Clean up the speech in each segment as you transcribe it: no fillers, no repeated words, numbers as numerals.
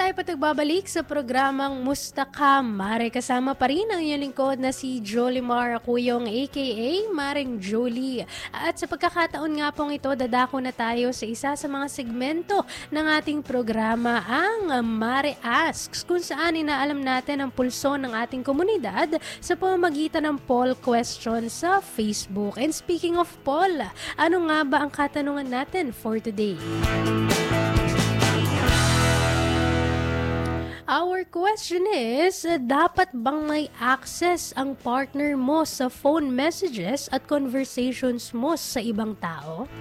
tayo pa nagbabalik sa programang Musta Ka, Mare. Kasama pa rin ang inyong lingkod na si Jolimar Akuyong aka Maring Jolie. At sa pagkakataon nga pong ito, dadako na tayo sa isa sa mga segmento ng ating programa, ang Mare Asks, kung saan inaalam natin ang pulso ng ating komunidad sa pamamagitan ng poll question sa Facebook. And speaking of poll, ano nga ba ang katanungan natin for today? Our question is, dapat bang may access ang partner mo sa phone messages at conversations mo sa ibang tao?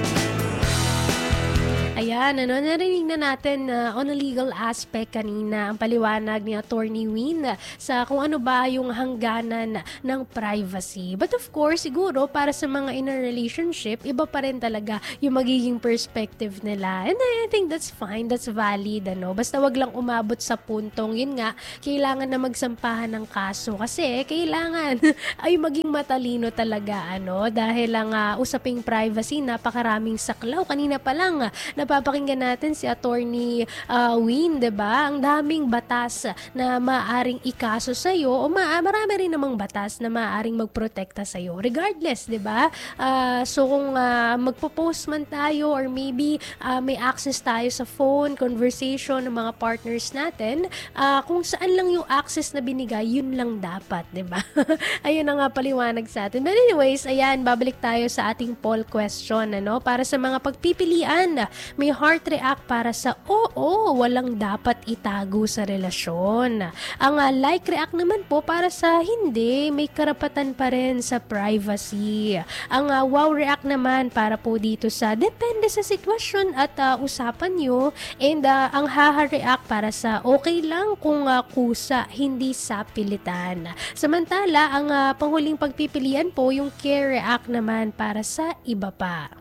Ayan, narinig na natin on a legal aspect kanina ang paliwanag ni Attorney Win sa kung ano ba yung hangganan ng privacy. But of course, siguro para sa mga in a relationship, iba pa rin talaga yung magiging perspective nila. And I think that's fine, that's valid. Basta wag lang umabot sa puntong, yun nga, kailangan na magsampahan ng kaso. Kasi kailangan ay maging matalino talaga. Dahil ang usaping privacy, napakaraming saklaw. Kanina pa lang, napapakinggan natin si Attorney Win, 'di ba? Ang daming batas na maaring ikaso sa iyo o marami rin namang batas na maaring magprotekta sa iyo. Regardless, 'di ba? So kung magpo-post man tayo or maybe may access tayo sa phone conversation ng mga partners natin, kung saan lang yung access na binigay, yun lang dapat, 'di ba? Ayun na nga paliwanag sa atin. But anyways, ayan, babalik tayo sa ating poll question, para sa mga pagpipilian. May heart react para sa oo, walang dapat itago sa relasyon. Ang like react naman po para sa hindi, may karapatan pa rin sa privacy. Ang wow react naman para po dito sa depende sa sitwasyon at usapan nyo. And ang haha react para sa okay lang kung kusa, hindi sa pilitan. Samantala, ang panghuling pagpipilian po yung care react naman para sa iba pa.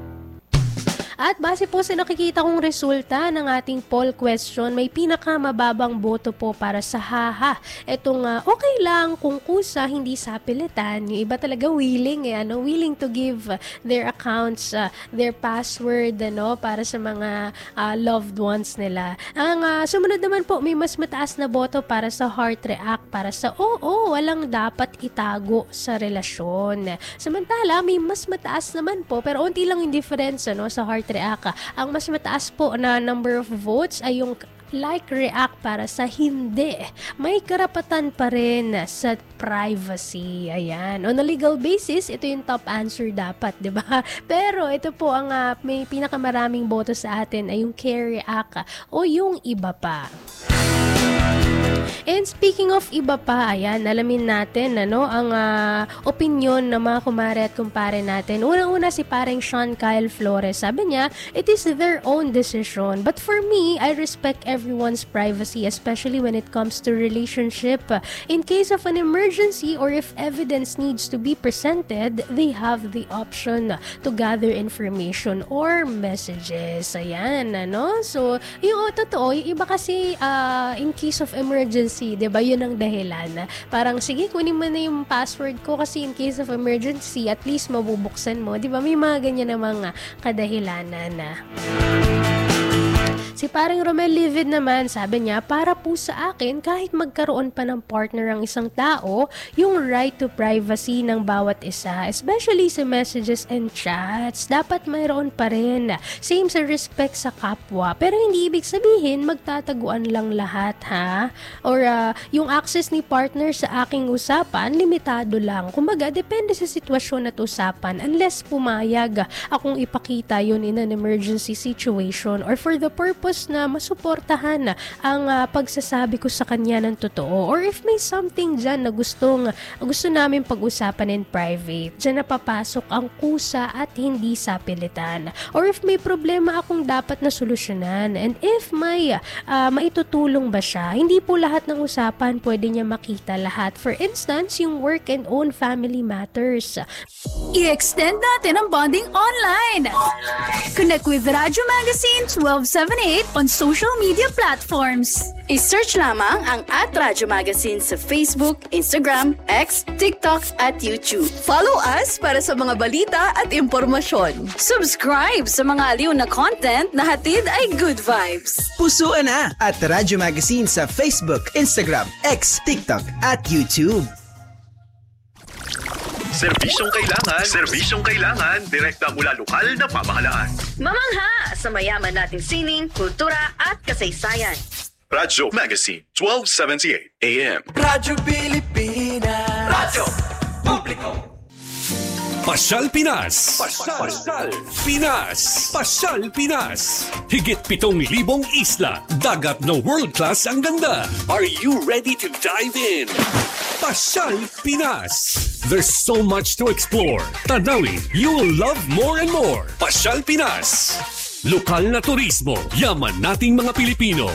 At base po sa nakikita kong resulta ng ating poll question, may pinakamababang boto po para sa haha. Itong okay lang kung kusa, hindi sa pilitan. Yung iba talaga willing willing to give their accounts, their password para sa mga loved ones nila. Ang sumunod naman po, may mas mataas na boto para sa heart react, para sa oo, walang dapat itago sa relasyon. Samantala, may mas mataas naman po, pero unti lang yung difference sa heart react. Ang mas mataas po na number of votes ay yung like react para sa hindi. May karapatan pa rin sa privacy. Ayan. On a legal basis, ito yung top answer dapat, di ba? Pero ito po ang may pinakamaraming boto sa atin ay yung care react o yung iba pa. And speaking of iba pa, ayan, alamin natin ang opinion ng mga kumare at kumpare natin. Unang-una si pareng Sean Kyle Flores. Sabi niya, it is their own decision. But for me, I respect everyone's privacy, especially when it comes to relationship. In case of an emergency or if evidence needs to be presented, they have the option to gather information or messages. Ayan, So, yung totoo, yung iba kasi in case of emergency, 'di ba? 'Yun ang dahilan. Parang sige, kunin mo na yung password ko kasi in case of emergency, at least mabubuksan mo, 'di ba? May mga ganyan namang kadahilanan na. Si parang Romel Livid naman, sabi niya, para po sa akin, kahit magkaroon pa ng partner ang isang tao, yung right to privacy ng bawat isa, especially sa messages and chats, dapat mayroon pa rin. Same sa respect sa kapwa, pero hindi ibig sabihin magtataguan lang lahat, ha? Or yung access ni partner sa aking usapan, limitado lang. Kumbaga, depende sa sitwasyon at usapan, unless pumayag akong ipakita yun in an emergency situation or for the purpose na masuportahan ang pagsasabi ko sa kanya ng totoo, or if may something dyan na gusto namin pag-usapan in private, dyan na papasok ang kusa at hindi sa pilitan, or if may problema akong dapat na solusyonan, and if may maitutulong ba siya, hindi po lahat ng usapan pwede niya makita lahat. For instance, yung work and own family matters. I-extend natin ang bonding online. Connect with Radyo Magazine 1278 on social media platforms. I-search lamang ang @Radyo Magazine sa Facebook, Instagram, X, TikTok at YouTube. Follow us para sa mga balita at impormasyon. Subscribe sa mga aliw na content na hatid ay good vibes. Pusuan na at Radyo Magazine sa Facebook, Instagram, X, TikTok at YouTube. Serbisyong kailangan, direkta mula lokal na pamahalaan. Mamangha sa mayaman nating sining, kultura at kasaysayan. Radyo Magazine, 1278 AM. Radyo Pilipinas. Radyo Publiko. Pasyal Pinas. Pasyal Pinas. Pasyal Pinas. Higit 7,000 isla. Dagat na world class ang ganda. Are you ready to dive in? Pasyal Pinas. There's so much to explore. Tanawin, you will love more and more. Pasyal Pinas. Lokal na turismo. Yaman nating mga Pilipino.